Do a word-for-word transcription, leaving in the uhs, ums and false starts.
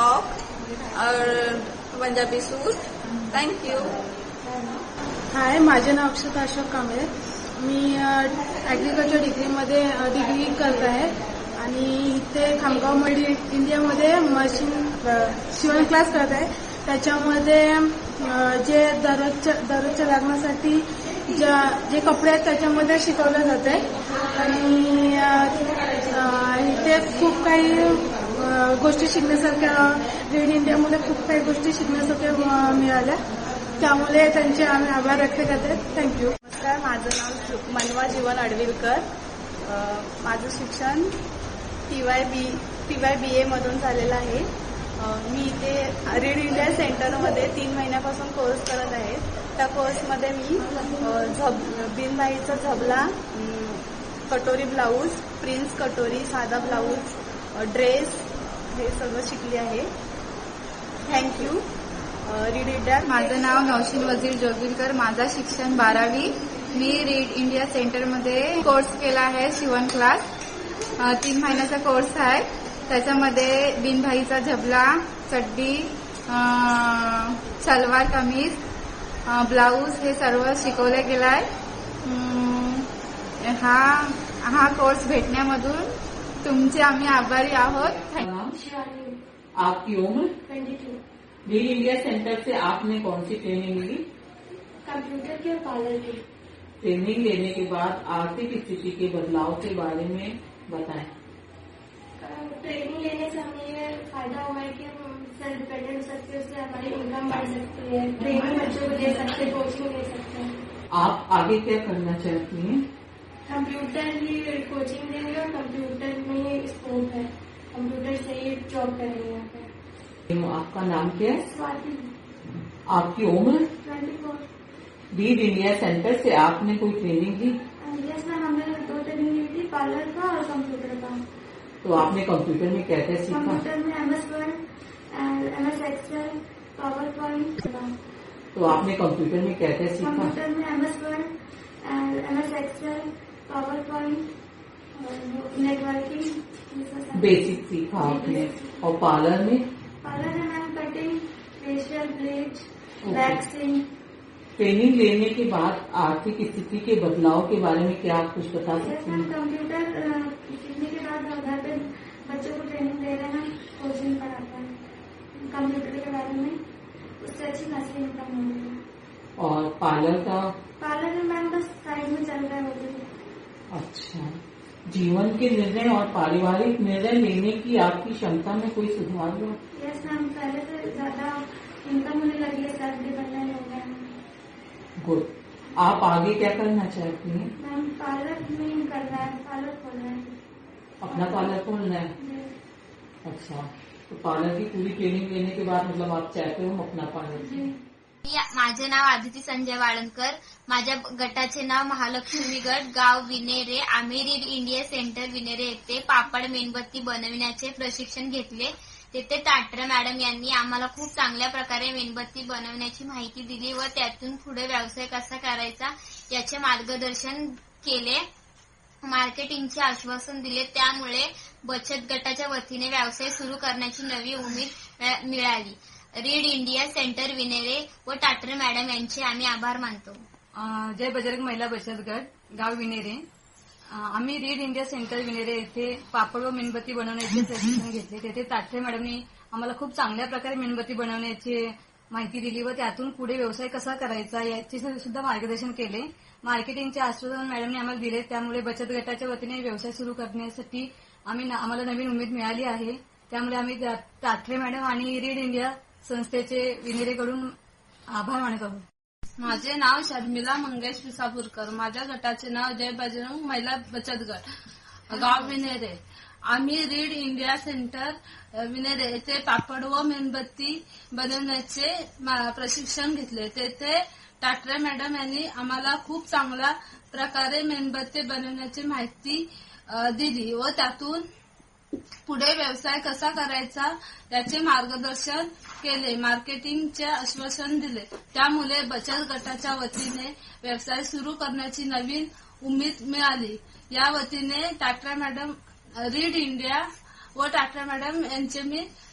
और पंजाबी सूट। Thank you. हाय, माझे नाव अक्षता अशोक कांबळे। मी agriculture डिग्रीमध्ये डिग्री करत आहे आणि इथे खामगाव मडी इंडियामध्ये मशीन शिवण क्लास करत आहे। त्याच्यामध्ये जे दररोजच्या दररोजच्या लागण्यासाठी जे कपडे आहेत त्याच्यामध्ये शिकवलं जाते आणि इथे खूप काही गोष्टी शिकण्यासारख्या रेड इंडियामध्ये खूप काही गोष्टी शिकण्यासारख्या मिळाल्या, त्यामुळे त्यांचे आम्ही आभार व्यक्त करते। थँक्यू। नमस्कार, माझं नाव मनवा जीवन अडविलकर। माझं शिक्षण T Y B T Y B ए मधून झालेलं आहे। मी इथे रेड इंडिया सेंटरमध्ये तीन महिन्यापासून कोर्स करत आहे। त्या कोर्समध्ये मी झब बिनबाईचा झबला, कटोरी ब्लाऊज, प्रिन्स कटोरी, साधा ब्लाऊज, ड्रेस हे सगळं शिकले आहे। थँक्यू। Read India. माझं नाव नौशीन वजीर जोगिलकर। माझं शिक्षण बारावी। मी रीड इंडिया सेंटरमध्ये कोर्स केला आहे, शिवण क्लास। तीन महिन्याचा कोर्स आहे। त्याच्यामध्ये बिनभाईचा झबला, चड्डी, सलवार कमीज, ब्लाऊज हे सर्व शिकवलं गेलं आहे। हा हा कोर्स भेटण्यामधून तुमचे आम्ही आभारी आहोत। आपकी उम्र? Twenty two. Read India centre से आपने कौन सी ट्रेनिंग ली? कंप्यूटर के और पार्लर की। ट्रेनिंग लेने के बाद आर्थिक स्थिति के बदलाव के बारे में बताएं। ट्रेनिंग लेने से हमें ये फायदा हुआ है कि हम सेल्फ डिपेंडेंट हो सकते हैं, उससे हमारी इनकम बढ़ सकती है, ट्रेनिंग बच्चों को दे सकते हैं, कोचिंग दे सकते हैं। आप आगे क्या करना चाहती हैं? कंप्यूटर ही कोचिंग देंगे और कंप्यूटर में ही स्कोप है, कंप्यूटर से ही जॉब करेंगे यहाँ पे। आपका नाम क्या है? स्वाति। आपकी उम्र? Twenty four. Read India centre से आपने कोई ट्रेनिंग ली? यस मैम, हमने दो ट्रेनिंग ली थी, पार्लर का और कंप्यूटर का। तो आपने कंप्यूटर में क्या क्या सीखा? कंप्यूटर में M S word, M S Excel, power point. तो आपने कंप्यूटर में क्या क्या सीखा? कंप्यूटर में M S word, M S Excel, power point, networking, basic सीखा आपने। और पार्लर में? पार्लर में ma'am cutting, facial, bleach, waxing. Training लेने के बाद आर्थिक स्थिति के बदलाव के बारे में क्या आप कुछ बता सकते हैं? कंप्यूटर सीखने के बाद घर पे बच्चों को ट्रेनिंग दे रहे हैं, कोचिंग पढ़ाता है कंप्यूटर के बारे में, उससे अच्छी खासी इनकम हो रही है। और पार्लर का? पार्लर में मैम बस साइड में चल रहा है वो भी। अच्छा, जीवन के निर्णय और पारिवारिक निर्णय लेने की आपकी क्षमता में कोई सुधार हुआ? यस मैम, पहले से ज्यादा इनकम होने लगी है, सेल्फ डिपेंडेंट हो गया। गुड। आप आगे क्या करना चाहती हैं? मैम पार्लर में करना है, पार्लर खोलना है। अपना पार्लर खोलना है? अच्छा, तो पार्लर की पूरी ट्रेनिंग लेने के बाद मतलब आप चाहते हो अपना पार्लर? माझे नाव आदिती संजय वाळंकर। माझ्या गटाचे नाव महालक्ष्मी गट, गाव विनेरे। आम्ही रीड इंडिया सेंटर विनेरे येथे पापड मेणबत्ती बनविण्याचे प्रशिक्षण घेतले। तेथे टाटरे मॅडम यांनी आम्हाला खूप चांगल्या प्रकारे मेणबत्ती बनवण्याची माहिती दिली व त्यातून पुढे व्यवसाय कसा करायचा याचे मार्गदर्शन केले। मार्केटिंगचे आश्वासन दिले, त्यामुळे बचत गटाच्या वतीने व्यवसाय सुरू करण्याची नवी उमेद मिळाली। रीड इंडिया सेंटर विनेरे व टाटरे मॅडम यांचे आम्ही आभार मानतो। जय बजरंग महिला बचत गट, गाव विनेरे। आम्ही रीड इंडिया सेंटर विनेरे येथे पापड व मेणबत्ती बनवण्याचे प्रशिक्षण घेतले। तेथे टाटरे मॅडमनी आम्हाला खूप चांगल्या प्रकारे मेणबत्ती बनवण्याची माहिती दिली व त्यातून पुढे व्यवसाय कसा करायचा याचे सुद्धा मार्गदर्शन केले। मार्केटिंगचे आश्वासन मॅडमने आम्हाला दिले, त्यामुळे बचत गटाच्या वतीने व्यवसाय सुरू करण्यासाठी आम्ही आम्हाला नवीन उमेद मिळाली आहे। त्यामुळे आम्ही टाटरे मॅडम आणि रीड इंडिया संस्थेचे विनेरेकडून आभार मानत आहोत। माझे नाव शर्मिला मंगेश विसापूरकर। माझ्या गटाचे नाव जय बजरंग महिला बचत गट, गाव विनेरे। आम्ही रीड इंडिया सेंटर विनेरे येथे पापड व मेणबत्ती बनवण्याचे प्रशिक्षण घेतले। तेथे टाटरे मॅडम यांनी आम्हाला खूप चांगल्या प्रकारे मेणबत्ती बनवण्याची माहिती दिली व त्यातून पुढे व्यवसाय कसा करायचा याचे मार्गदर्शन केले। मार्केटिंगचे आश्वासन दिले, त्यामुळे बचत गटाच्या वतीने व्यवसाय सुरू करण्याची नवीन उमेद मिळाली। या वतीने टाटरे मॅडम, रीड इंडिया व टाटरे मॅडम यांचे मी